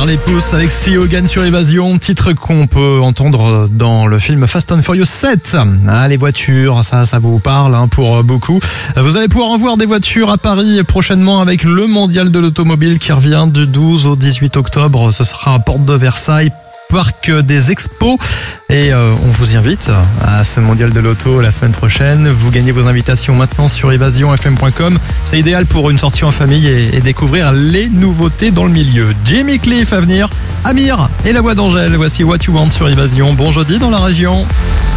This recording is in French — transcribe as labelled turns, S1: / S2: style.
S1: Charlie Puth, Alexis Hogan sur Évasion, titre qu'on peut entendre dans le film Fast and Furious 7. Ah, les voitures, ça vous parle pour beaucoup. Vous allez pouvoir en voir des voitures à Paris prochainement avec le mondial de l'automobile qui revient du 12 au 18 octobre. Ce sera à Porte de Versailles, parc des expos, et on vous invite à ce mondial de l'auto la semaine prochaine. Vous gagnez vos invitations maintenant sur evasionfm.com. C'est idéal pour une sortie en famille et découvrir les nouveautés dans le milieu. Jimmy Cliff à venir, Amir et la voix d'Angèle. Voici What You Want sur Évasion. Bon jeudi dans la région.